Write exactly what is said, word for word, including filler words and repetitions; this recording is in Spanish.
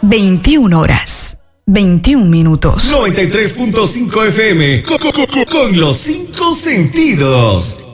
veintiuna horas, veintiún minutos. noventa y tres punto cinco F M, con, con, con, con los cinco sentidos.